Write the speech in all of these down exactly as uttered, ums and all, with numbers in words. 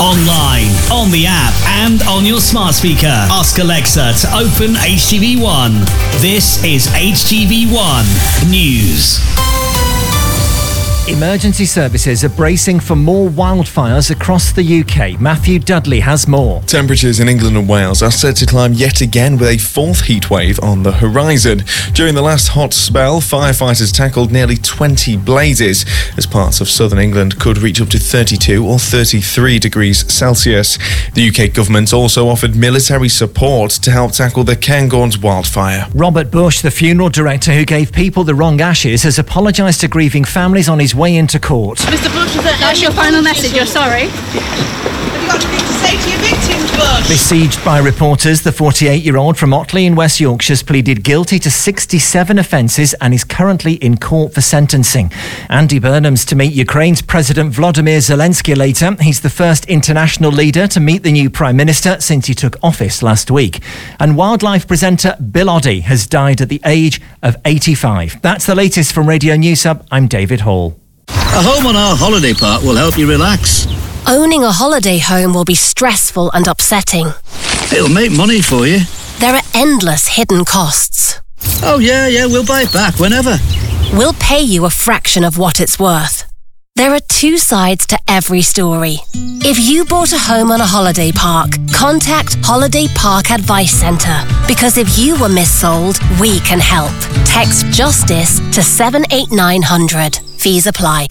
Online, on the app, and on your smart speaker. Ask Alexa to open H T V one. This is H T V one News. Emergency services are bracing for more wildfires across the U K. Matthew Dudley has more. Temperatures in England and Wales are set to climb yet again with a fourth heatwave on the horizon. During the last hot spell, firefighters tackled nearly twenty blazes, as parts of southern England could reach up to thirty-two or thirty-three degrees Celsius. The U K government also offered military support to help tackle the Cairngorms wildfire. Robert Bush, the funeral director who gave people the wrong ashes, has apologised to grieving families on his way into court. Mister Bush, that's your final message, you're sorry? Have you got anything to say to your victims, Bush? Besieged by reporters, the forty-eight-year-old from Otley in West Yorkshire has pleaded guilty to sixty-seven offences and is currently in court for sentencing. Andy Burnham's to meet Ukraine's President Volodymyr Zelensky later. He's the first international leader to meet the new Prime Minister since he took office last week. And wildlife presenter Bill Oddie has died at the age of eighty-five. That's the latest from Radio News Hub. I'm David Hall. A home on our holiday park will help you relax. Owning a holiday home will be stressful and upsetting. It'll make money for you. There are endless hidden costs. Oh yeah, yeah, we'll buy it back whenever. We'll pay you a fraction of what it's worth. There are two sides to every story. If you bought a home on a holiday park, contact Holiday Park Advice Centre. Because if you were missold, we can help. Text JUSTICE to seven eight nine hundred. Fees apply.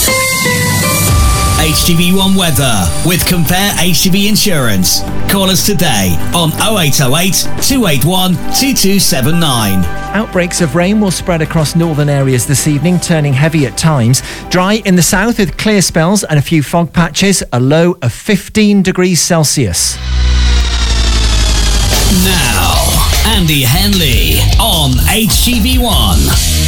H T V one weather with Compare H T V Insurance. Call us today on oh eight oh eight, two eight one, two two seven nine. Outbreaks of rain will spread across northern areas this evening, turning heavy at times. Dry in the south with clear spells and a few fog patches, a low of fifteen degrees Celsius. Now, Andy Henley on H T V one.